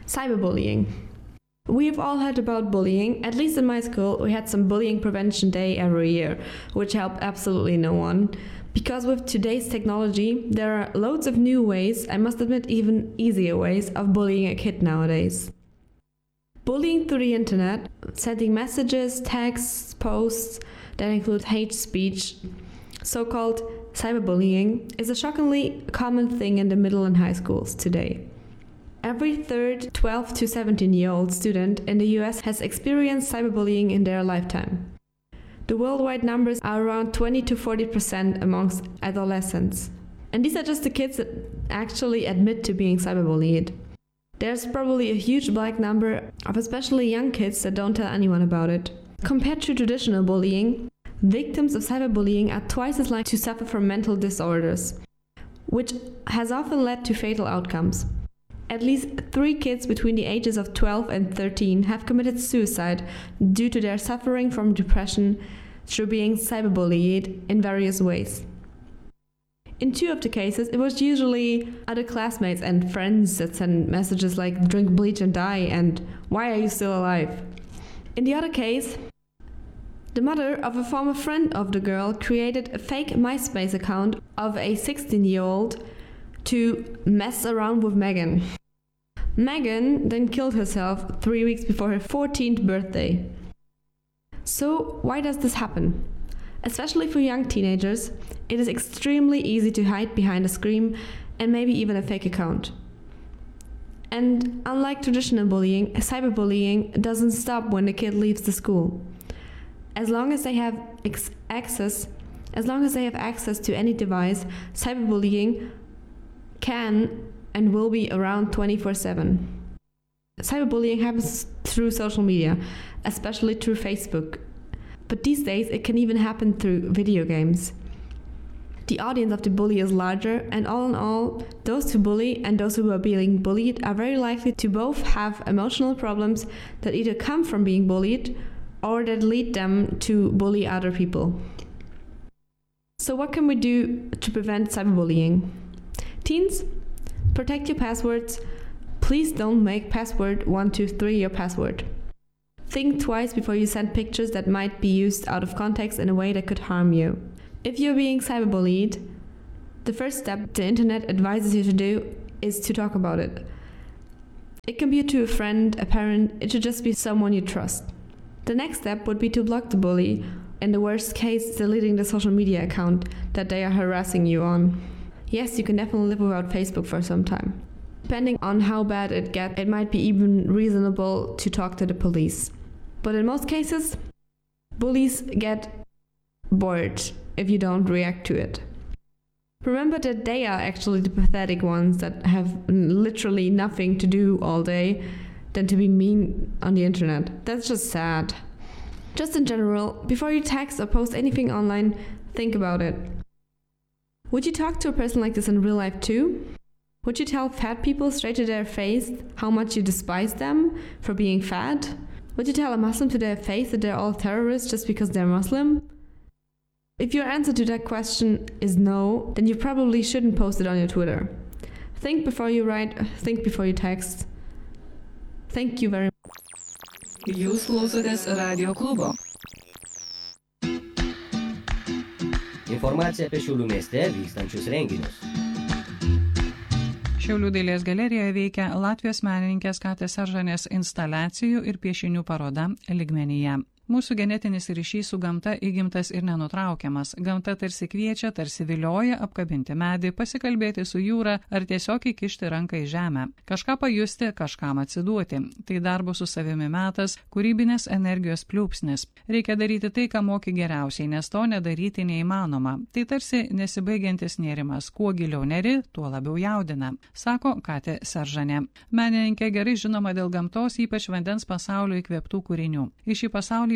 Cyberbullying. We've all heard about bullying. At least in my school, we had some bullying prevention day every year, which helped absolutely no one. Because with today's technology, there are loads of new ways, I must admit even easier ways, of bullying a kid nowadays. Bullying through the internet, sending messages, texts, posts that include hate speech, so-called cyberbullying, is a shockingly common thing in the middle and high schools today. Every third 12 to 17-year-old student in the US has experienced cyberbullying in their lifetime. The worldwide numbers are around 20 to 40% amongst adolescents. And these are just the kids that actually admit to being cyberbullied. There's probably a huge black number of especially young kids that don't tell anyone about it. Compared to traditional bullying, victims of cyberbullying are twice as likely to suffer from mental disorders, which has often led to fatal outcomes. At least 3 kids between the ages of 12 and 13 have committed suicide due to their suffering from depression through being cyberbullied in various ways. In 2 of the cases, it was usually other classmates and friends that sent messages like "drink bleach and die" and "why are you still alive?" In the other case, the mother of a former friend of the girl created a fake MySpace account of a 16-year-old to mess around with Megan. Megan then killed herself 3 weeks before her 14th birthday. So why does this happen? Especially for young teenagers, it is extremely easy to hide behind a screen and maybe even a fake account. And unlike traditional bullying, cyberbullying doesn't stop when the kid leaves the school. As long as they have access to any device, cyberbullying can and will be around 24/7. Cyberbullying happens through social media, especially through Facebook. But these days it can even happen through video games. The audience of the bully is larger, and all in all, those who bully and those who are being bullied are very likely to both have emotional problems that either come from being bullied or that lead them to bully other people. So what can we do to prevent cyberbullying? Teens, protect your passwords. Please don't make password 123 your password. Think twice before you send pictures that might be used out of context in a way that could harm you. If you're being cyberbullied, the first step the internet advises you to do is to talk about it. It can be to a friend, a parent, it should just be someone you trust. The next step would be to block the bully, in the worst case, deleting the social media account that they are harassing you on. Yes, you can definitely live without Facebook for some time. Depending on how bad it gets, it might be even reasonable to talk to the police. But in most cases, bullies get bored if you don't react to it. Remember that they are actually the pathetic ones that have literally nothing to do all day than to be mean on the internet. That's just sad. Just in general, before you text or post anything online, think about it. Would you talk to a person like this in real life too? Would you tell fat people straight to their face how much you despise them for being fat? Would you tell a Muslim to their face that they're all terrorists just because they're Muslim? If your answer to that question is no, then you probably shouldn't post it on your Twitter. Think before you write, think before you text. Thank you very much. Jūs klausotės Radio klubo. Informacija apie Šiaulių mieste vykstančius renginius. Šiaulių dailės galerijoje veikia Latvijos menininkės Katės Seržanės instaliacijų ir piešinių paroda Lygmenyje. Mūsų genetinis ryšys su gamta įgimtas ir nenutraukiamas. Gamta tarsi kviečia, tarsi vilioja apkabinti medį, pasikalbėti su jūra ar tiesiog įkišti ranką į žemę. Kažką pajusti, kažkam atsiduoti. Tai darbo su savimi metas, kūrybinės energijos pliūpsnis. Reikia daryti tai, ką moki geriausiai, nes to nedaryti neįmanoma. Tai tarsi nesibaigiantis nėrimas. Kuo giliau neri, tuo labiau jaudina, sako Katė Seržanė. Menininkė gerai žinoma dėl gamtos, ypač vandens pasaulio įkvėptų kūrinių. Į šį pasaulį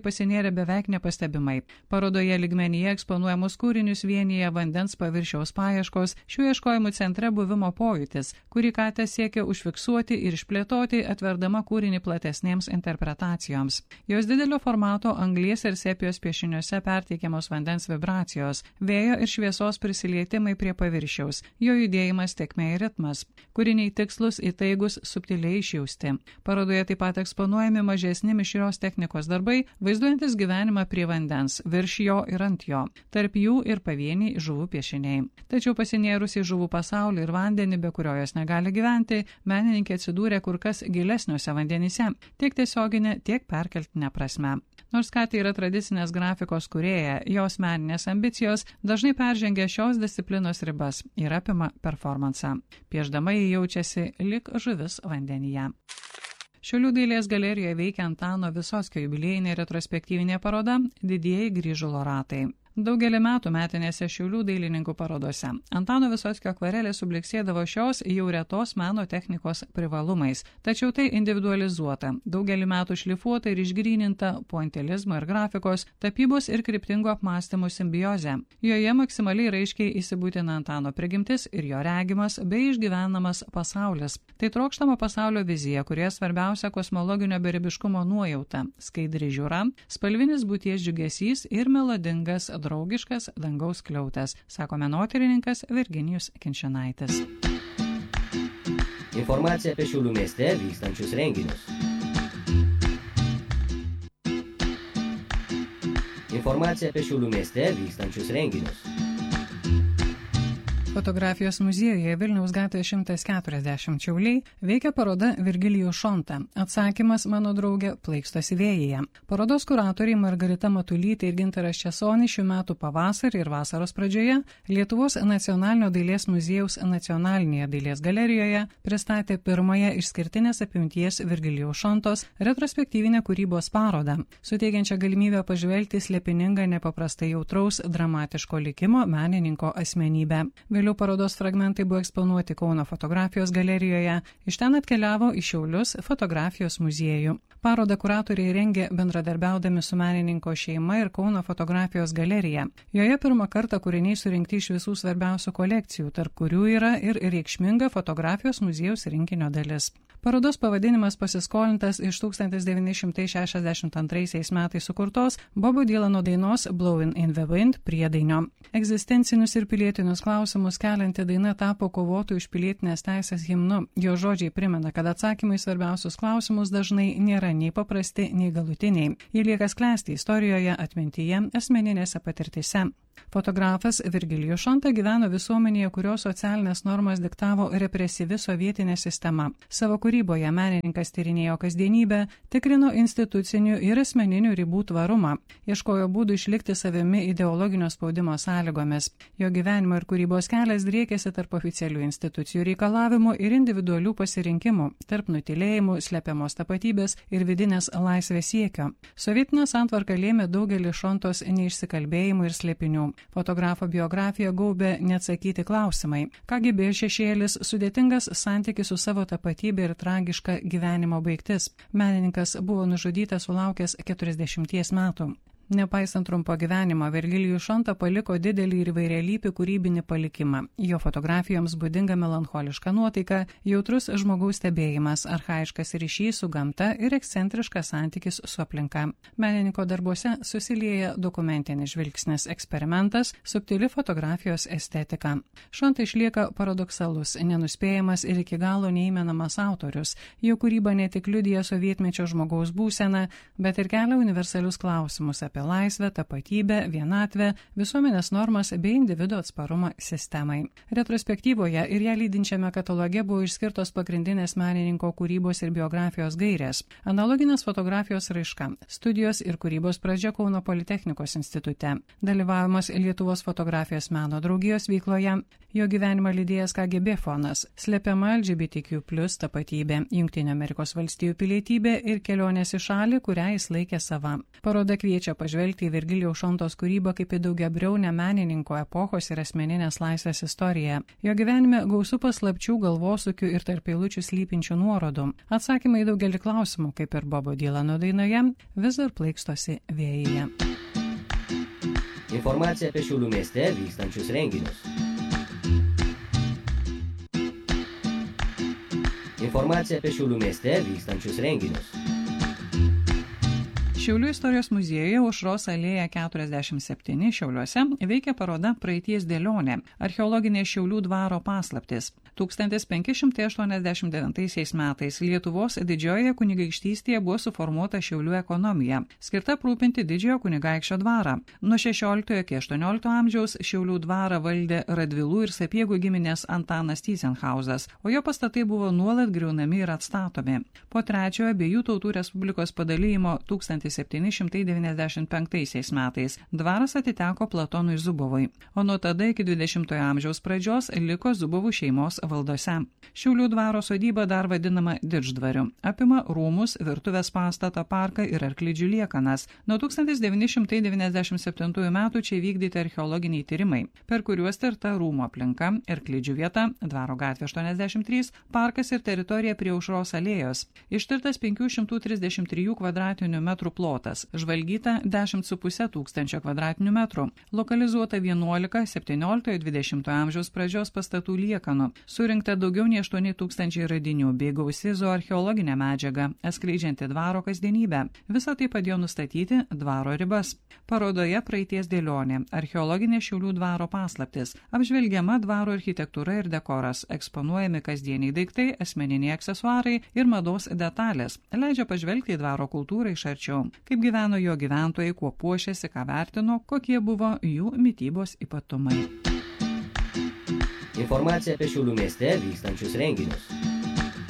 pasinėrė beveik nepastebimai. Parodoje lygmenyje eksponuojamus kūrinius vienyje vandens paviršiaus paieškos, šių ieškojimų centre buvimo pojūtis, kurį Katė siekia užfiksuoti ir išplėtoti, atverdama kūrinį platesnėms interpretacijoms. Jos didelio formato anglies ir sepijos piešiniuose perteikiamos vandens vibracijos, vėjo ir šviesos prisilietimai prie paviršiaus, jo judėjimas, tėkmė ir ritmas. Kūriniai tikslus, įtaigus, subtiliai išjausti. Parodoje taip pat eksponuojami mažesni mišrios technikos darbai, vaizduojantis gyvenimą prie vandens, virš jo ir ant jo, tarp jų ir pavieniai žuvų piešiniai. Tačiau pasinėrus į žuvų pasaulį ir vandenį, be kurio jos negali gyventi, menininkė atsidūrė kur kas gilesniuose vandenyse, tiek tiesioginė, tiek perkeltinė prasme. Nors Katė yra tradicinės grafikos kūrėja, jos meninės ambicijos dažnai peržengia šios disciplinos ribas ir apima performansą. Pieždama jį jaučiasi lyg žuvis vandenyje. Šiaulių dailės galerijoje veikia Antano Visockio jubiliejinė retrospektyvinė paroda Didieji grįžulo ratai. Daugelį metų metinėse Šiaulių dailininkų parodose Antano Visockio akvarelė subliksėdavo šios jau retos meno technikos privalumais, tačiau tai individualizuota, daugelį metų šlifuota ir išgryninta pointilizmo ir grafikos, tapybos ir kryptingų apmąstymų simbiozė. Joje maksimaliai raiškiai įsibūtina Antano prigimtis ir jo regimas bei išgyvenamas pasaulis. Tai trokštama pasaulio vizija, kurioje svarbiausia kosmologinio beribiškumo nuojauta, skaidri žiūra, spalvinis būties džiugesys ir melodingas draugiškas dangaus skliautas, sako menotyrininkas Virginijus Kinčinaitis. Informacija apie Šiaulių mieste vykstančius renginius. Informacija apie Šiaulių mieste vykstančius renginius. Fotografijos muziejuje Vilniaus gatvė 140 Šiauliai veikia paroda Virgilijus Šonta. Atsakymas mano draugė plaikstosi vėjyje. Parodos kuratoriai Margarita Matulytė ir Gintaras Česonis šių metų pavasarį ir vasaros pradžioje Lietuvos nacionalinio dailės muziejaus nacionalinėje dailės galerijoje pristatė pirmąją išskirtinės apimties Virgilijus Šontos retrospektyvinę kūrybos parodą, suteikiančią galimybę pažvelgti slėpiningą nepaprastai jautraus dramatiško likimo menininko asmenybę. Vėliau parodos fragmentai buvo eksponuoti Kauno fotografijos galerijoje, iš ten atkeliavo į Šiaulius fotografijos muziejų. Parodą kuratoriai rengė bendradarbiaudami su menininko šeima ir Kauno fotografijos galerija. Joje pirmą kartą kūriniai surinkti iš visų svarbiausių kolekcijų, tarp kurių yra ir reikšminga fotografijos muziejaus rinkinio dalis. Parodos pavadinimas pasiskolintas iš 1962 metais sukurtos Bobo Dylano dainos Blowin' in the Wind priedainio. Egzistencinius ir pilietinius klausimus kelianti daina tapo kovotojų už pilietinės teisės himnu. Jo žodžiai primena, kad atsakymai svarbiausius klausimus dažnai nėra nei paprasti, nei galutiniai. Jie lieka sklęsti istorijoje, atmintyje, asmeninėse patirtise. Fotografas Virgilijus Šonta gyveno visuomenėje, kurios socialinės normas diktavo represyvi sovietinė sistema. Savo kūryboje menininkas tyrinėjo kasdienybę, tikrino institucinių ir asmeninių ribų tvarumą, ieškojo būdų išlikti savimi ideologinio spaudimo sąlygomis. Jo gyvenimo ir kūrybos kelias driekėsi tarp oficialių institucijų reikalavimų ir individualių pasirinkimų, tarp nutylėjimų, slepiamos tapatybės ir vidinės laisvės siekio. Sovietinė santvarka lėmė daugelį Šontos neišsikalbėjimų ir slėpinių. Fotografo biografiją gaubė neatsakyti klausimai. KGB šešėlis, sudėtingas santykis su savo tapatybė ir tragiška gyvenimo baigtis. Menininkas buvo nužudytas sulaukęs 40 metų. Nepaisant trumpo gyvenimo, Virgilijus Šonta paliko didelį ir įvairialypį kūrybinį palikimą. Jo fotografijoms būdinga melancholiška nuotaika, jautrus žmogaus stebėjimas, archaiškas ryšys su gamta ir ekscentriškas santykis su aplinka. Menininko darbuose susilieja dokumentinis žvilgsnis, eksperimentas, subtili fotografijos estetika. Šonta išlieka paradoksalus, nenuspėjamas ir iki galo neįmenamas autorius. Jo kūryba ne tik liudija sovietmečio žmogaus būseną, bet ir kelia universalius klausimus apie laisvę, tapatybę, vienatvę, visuomenės normas bei individo atsparumą sistemai. Retrospektyvoje ir ją lydinčiame kataloge buvo išskirtos pagrindinės menininko kūrybos ir biografijos gairės. Analoginės fotografijos raiška, studijos ir kūrybos pradžia Kauno Politechnikos institute, dalyvavimas Lietuvos fotografijos meno draugijos veikloje, jo gyvenimą lydėjęs KGB fonas, slepiama LGBTQ+ tapatybė, Jungtinių Amerikos valstijų pilietybė ir kelionės į šalį, kurią jis laikė sava. Paroda kviečia pažvelgti pažvelgti į Virgilijaus Šontos kūrybą kaip į daugiabriaunę menininko epochos ir asmeninės laisvės istoriją. Jo gyvenime gausu paslapčių, galvosūkių ir tarp eilučių slypinčių nuorodų. Atsakymai į daugelį klausimų, kaip ir Bobo Dylano dainoje, vis dar plaikstosi vėjyje. Informacija apie Šiaulių mieste vykstančius renginius. Informacija apie Šiaulių mieste vykstančius renginius. Šiaulių istorijos muziejuje Aušros alėja 47 Šiauliuose veikia paroda Praeities dėlionė – archeologinė Šiaulių dvaro paslaptis. 1589 metais Lietuvos didžiojoje kunigaikštystėje buvo suformuota Šiaulių ekonomija, skirta aprūpinti didžiojo kunigaikščio dvarą. Nuo 16 iki 18 amžiaus Šiaulių dvarą valdė Radvilų ir Sapiegų giminės Antanas Tyzenhauzas, o jo pastatai buvo nuolat griaunami ir atstatomi. Po trečiojo abiejų tautų respublikos padalijimo 1795 metais dvaras atiteko Platonui Zubovui, o nuo tada iki 20 amžiaus pradžios liko Zubovų šeimos valdose. Šiaulių dvaro sodyba, dar vadinama Didždvariu, apima rūmus, virtuvės pastatą, parką ir arklidžių liekanas. Nuo 1997 metų čia vykdyti archeologiniai tyrimai, per kuriuos tirta rūmų aplinka, arklidžių vieta, Dvaro gatvė 83, parkas ir teritorija prie Aušros alėjos. Ištirtas 533 kvadratinių metrų plotas, žvalgyta 10,5 tūkstančio kvadratinių metrų, lokalizuota 11 17-20 amžiaus pradžios pastatų liekanų, surinkta daugiau nei 8 tūkstančiai radinių bei gausi zooarcheologinė medžiaga, atskleidžianti dvaro kasdienybę. Visą tai padėjo nustatyti dvaro ribas. Parodoje Praeities dėlionė – archeologinė Šiaulių dvaro paslaptis, apžvelgiama dvaro architektūra ir dekoras, eksponuojami kasdieniai daiktai, asmeniniai aksesuarai ir mados detalės, leidžia pažvelgti į dvaro kultūrą iš arčiau, kaip gyveno jo gyventojai, kuo puošėsi, ką vertino, kokie buvo jų mitybos ypatumai. Informacija apie Šiaulių mieste vykstančius renginius.